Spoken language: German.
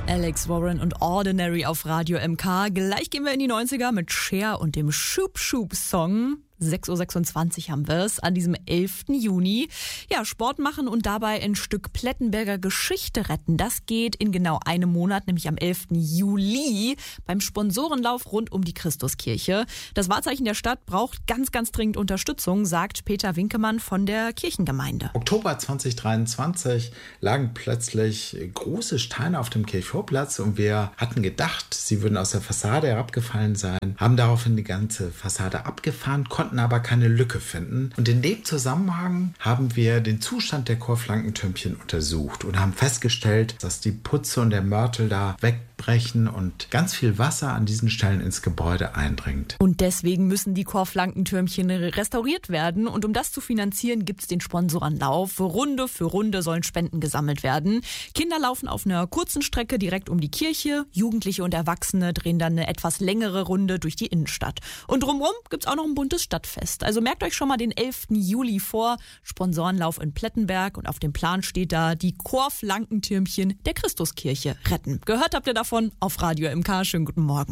Alex Warren und Ordinary auf Radio MK. Gleich gehen wir in die 90er mit Cher und dem Shoop Shoop Song. 6.26 Uhr haben wir es, an diesem 11. Juni. Ja, Sport machen und dabei ein Stück Plettenberger Geschichte retten. Das geht in genau einem Monat, nämlich am 11. Juli beim Sponsorenlauf rund um die Christuskirche. Das Wahrzeichen der Stadt braucht ganz, ganz dringend Unterstützung, sagt Peter Winkemann von der Kirchengemeinde. Oktober 2023 lagen plötzlich große Steine auf dem Kirchvorplatz und wir hatten gedacht, sie würden aus der Fassade herabgefallen sein, haben daraufhin die ganze Fassade abgefahren, konnten aber keine Lücke finden. Und in dem Zusammenhang haben wir den Zustand der Chorflankentürmchen untersucht und haben festgestellt, dass die Putze und der Mörtel da wegbrechen und ganz viel Wasser an diesen Stellen ins Gebäude eindringt. Und deswegen müssen die Chorflankentürmchen restauriert werden. Und um das zu finanzieren, gibt es den Sponsorenlauf. Runde für Runde sollen Spenden gesammelt werden. Kinder laufen auf einer kurzen Strecke direkt um die Kirche. Jugendliche und Erwachsene drehen dann eine etwas längere Runde durch die Innenstadt. Und drumherum gibt es auch noch ein buntes Stadtfest. Also merkt euch schon mal den 11. Juli vor. Sponsorenlauf in Plettenberg. Und auf dem Plan steht da, die Chorflankentürmchen der Christuskirche retten. Gehört habt ihr davon auf Radio MK. Schönen guten Morgen.